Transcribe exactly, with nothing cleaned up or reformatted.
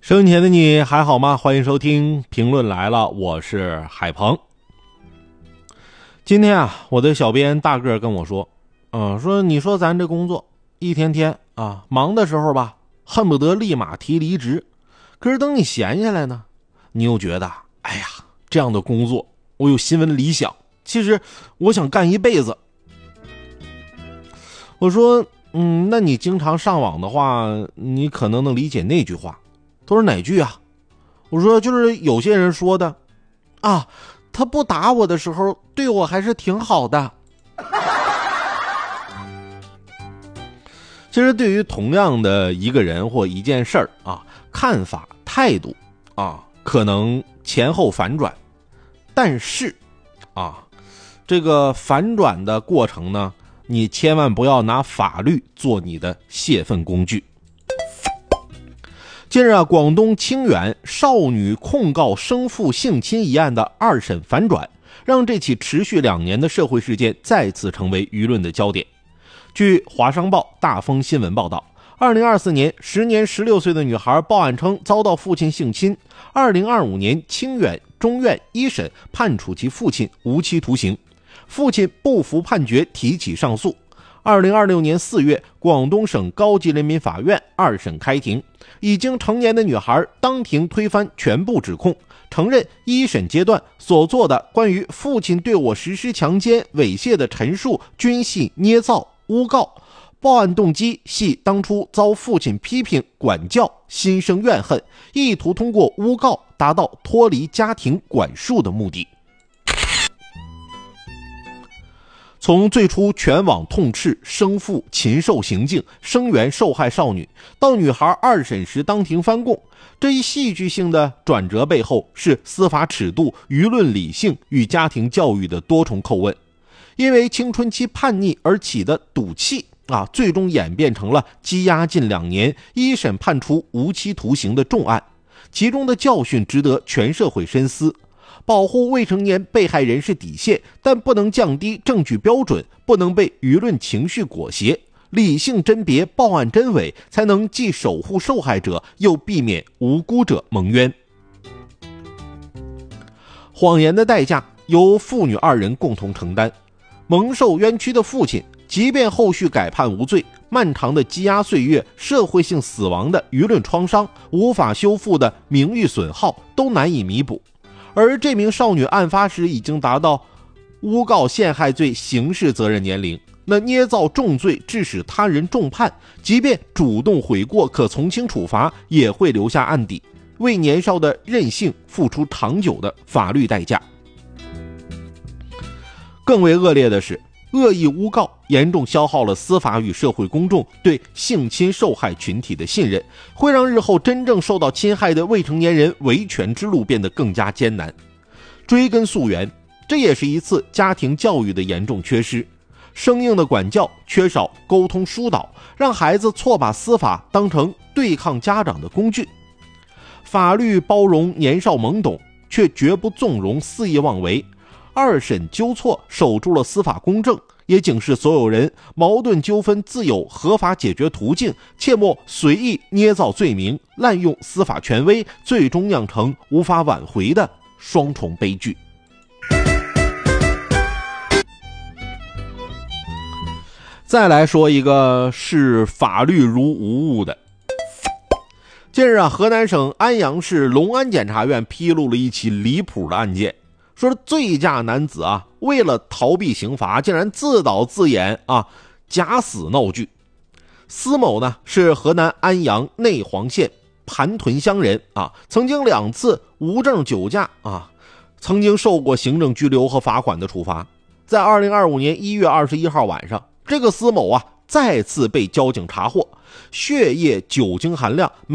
收音前的你还好吗？欢迎收听评论来了，我是海鹏。今天啊，我的小编大个跟我说，嗯，说你说咱这工作一天天啊，忙的时候吧，恨不得立马提离职，可是等你闲下来呢，你又觉得，哎呀，这样的工作我有新闻理想，其实我想干一辈子。我说，嗯，那你经常上网的话，你可能能理解那句话。他说哪句啊？我说就是有些人说的啊，他不打我的时候对我还是挺好的。其实对于同样的一个人或一件事儿啊，看法态度啊可能前后反转，但是啊这个反转的过程呢，你千万不要拿法律做你的泄愤工具。近日啊，广东清远少女控告生父性侵一案的二审反转，让这起持续两年的社会事件再次成为舆论的焦点。据华商报、大风新闻报道，二零二四年，时年十六岁的女孩报案称遭到父亲性侵。二零二五年，清远中院一审判处其父亲无期徒刑，父亲不服判决提起上诉。二零二六年四月，广东省高级人民法院二审开庭，已经成年的女孩当庭推翻全部指控，承认一审阶段所做的关于父亲对我实施强奸、猥亵的陈述均系捏造、诬告，报案动机系当初遭父亲批评管教，心生怨恨，意图通过诬告达到脱离家庭管束的目的。从最初全网痛斥生父禽兽行径，声援受害少女，到女孩二审时当庭翻供，这一戏剧性的转折背后是司法尺度、舆论理性与家庭教育的多重叩问。因为青春期叛逆而起的赌气啊，最终演变成了积压近两年，一审判处无期徒刑的重案，其中的教训值得全社会深思。保护未成年被害人是底线，但不能降低证据标准，不能被舆论情绪裹挟，理性甄别报案真伪，才能既守护受害者，又避免无辜者蒙冤。谎言的代价由父女二人共同承担，蒙受冤屈的父亲，即便后续改判无罪，漫长的积压岁月、社会性死亡的舆论创伤、无法修复的名誉损耗都难以弥补。而这名少女案发时已经达到诬告陷害罪刑事责任年龄，那捏造重罪致使他人重判，即便主动悔过可从轻处罚，也会留下案底，为年少的任性付出长久的法律代价。更为恶劣的是，恶意诬告严重消耗了司法与社会公众对性侵受害群体的信任，会让日后真正受到侵害的未成年人维权之路变得更加艰难。追根溯源，这也是一次家庭教育的严重缺失。生硬的管教，缺少沟通疏导，让孩子错把司法当成对抗家长的工具。法律包容年少懵懂，却绝不纵容肆意妄为。二审纠错，守住了司法公正，也警示所有人，矛盾纠纷自有合法解决途径，切莫随意捏造罪名，滥用司法权威，最终酿成无法挽回的双重悲剧。再来说一个视法律如无物的。近日啊，河南省安阳市隆安检察院披露了一起离谱的案件，说醉驾男子啊，为了逃避刑罚，竟然自导自演啊，假死闹剧。司某呢是河南安阳内黄县盘屯乡人啊，曾经两次无证酒驾啊，曾经受过行政拘留和罚款的处罚。在二零二五年一月二十一号晚上，这个司某啊再次被交警查获，血液酒精含量